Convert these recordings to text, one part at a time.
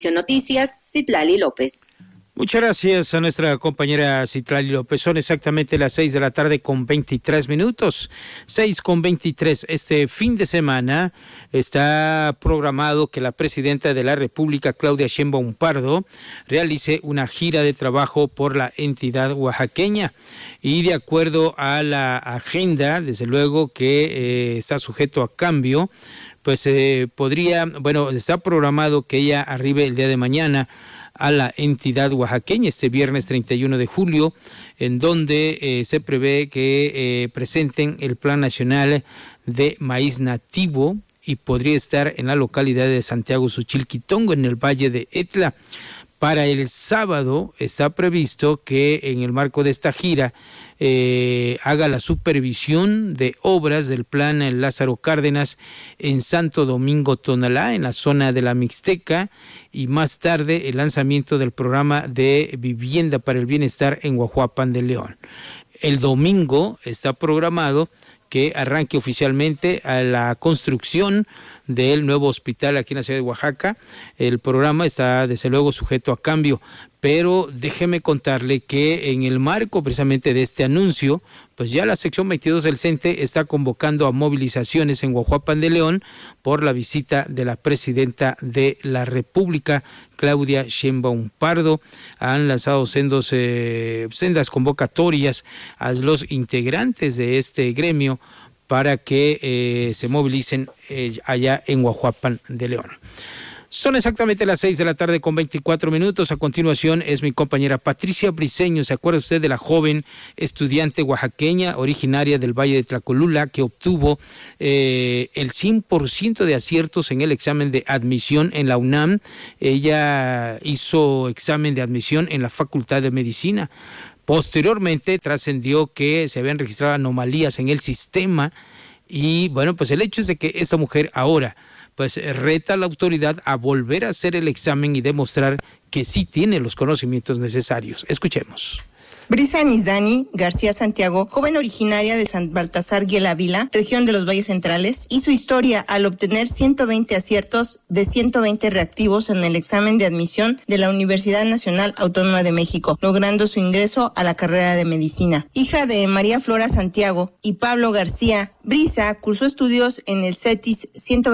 Noticias, Citlali López. Muchas gracias a nuestra compañera Citlali López. Son exactamente las 6 de la tarde con 23 minutos. 6:23. Este fin de semana está programado que la presidenta de la República, Claudia Sheinbaum Pardo, realice una gira de trabajo por la entidad oaxaqueña. Y de acuerdo a la agenda, desde luego que está sujeto a cambio, pues está programado que ella arribe el día de mañana a la entidad oaxaqueña este viernes 31 de julio, en donde se prevé que presenten el Plan Nacional de Maíz Nativo y podría estar en la localidad de Santiago Xochilquitongo, en el Valle de Etla. Para el sábado está previsto que en el marco de esta gira haga la supervisión de obras del plan Lázaro Cárdenas en Santo Domingo Tonalá, en la zona de la Mixteca, y más tarde el lanzamiento del programa de vivienda para el bienestar en Guajuapan de León. El domingo está programado que arranque oficialmente a la construcción del nuevo hospital aquí en la ciudad de Oaxaca. El programa está desde luego sujeto a cambio, pero déjeme contarle que en el marco precisamente de este anuncio, pues ya la sección 22 del CENTE está convocando a movilizaciones en Guajuapan de León por la visita de la presidenta de la República, Claudia Sheinbaum Pardo. Han lanzado sendas convocatorias a los integrantes de este gremio para que se movilicen allá en Guajuapan de León. Son exactamente las 6 de la tarde con 24 minutos. A continuación es mi compañera Patricia Briceño. ¿Se acuerda usted de la joven estudiante oaxaqueña originaria del Valle de Tlacolula que obtuvo el 100% de aciertos en el examen de admisión en la UNAM? Ella hizo examen de admisión en la Facultad de Medicina. Posteriormente trascendió que se habían registrado anomalías en el sistema y bueno, pues el hecho es de que esta mujer ahora pues reta a la autoridad a volver a hacer el examen y demostrar que sí tiene los conocimientos necesarios. Escuchemos. Brisa Nizani García Santiago, joven originaria de San Baltasar Guielavila, región de los Valles Centrales, hizo historia al obtener 120 aciertos de 120 reactivos en el examen de admisión de la Universidad Nacional Autónoma de México, logrando su ingreso a la carrera de medicina. Hija de María Flora Santiago y Pablo García, Brisa cursó estudios en el CETIS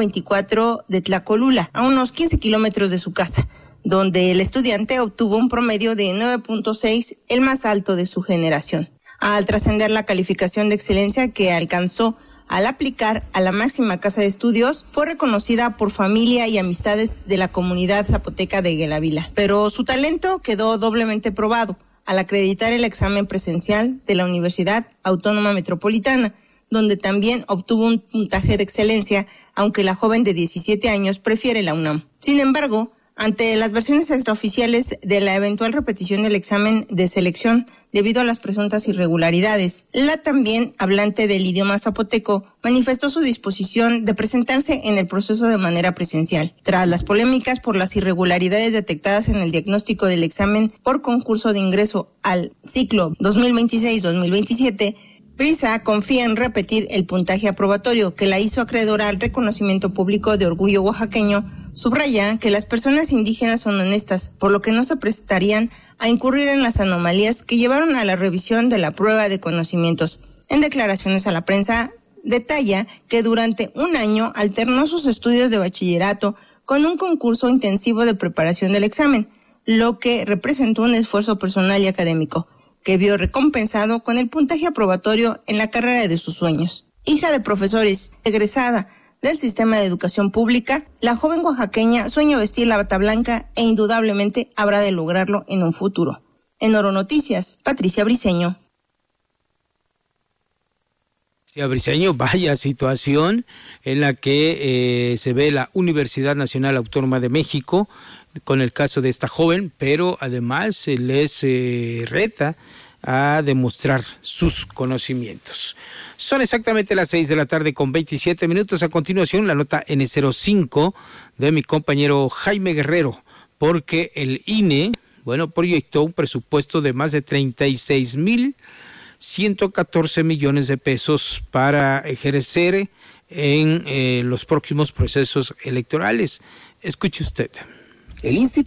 124 de Tlacolula, a unos 15 kilómetros de su casa, donde el estudiante obtuvo un promedio de 9.6, el más alto de su generación. Al trascender la calificación de excelencia que alcanzó al aplicar a la máxima casa de estudios, fue reconocida por familia y amistades de la comunidad zapoteca de Guielavila. Pero su talento quedó doblemente probado al acreditar el examen presencial de la Universidad Autónoma Metropolitana, donde también obtuvo un puntaje de excelencia, aunque la joven de 17 años prefiere la UNAM. Sin embargo, ante las versiones extraoficiales de la eventual repetición del examen de selección debido a las presuntas irregularidades, la también hablante del idioma zapoteco manifestó su disposición de presentarse en el proceso de manera presencial. Tras las polémicas por las irregularidades detectadas en el diagnóstico del examen por concurso de ingreso al ciclo 2026-2027, Brisa confía en repetir el puntaje aprobatorio que la hizo acreedora al reconocimiento público de orgullo oaxaqueño. Subraya que las personas indígenas son honestas, por lo que no se prestarían a incurrir en las anomalías que llevaron a la revisión de la prueba de conocimientos. En declaraciones a la prensa, detalla que durante un año alternó sus estudios de bachillerato con un concurso intensivo de preparación del examen, lo que representó un esfuerzo personal y académico, que vio recompensado con el puntaje aprobatorio en la carrera de sus sueños. Hija de profesores, egresada del sistema de educación pública, la joven oaxaqueña sueña vestir la bata blanca e indudablemente habrá de lograrlo en un futuro. En Oro Noticias, Patricia Briceño. Briceño, vaya situación en la que se ve la Universidad Nacional Autónoma de México con el caso de esta joven, pero además se les reta a demostrar sus conocimientos. Son exactamente las 6 de la tarde con 27 minutos. A continuación, la nota N05 de mi compañero Jaime Guerrero, porque el INE, proyectó un presupuesto de más de 36,114 millones de pesos para ejercer en los próximos procesos electorales. Escuche usted. El Instituto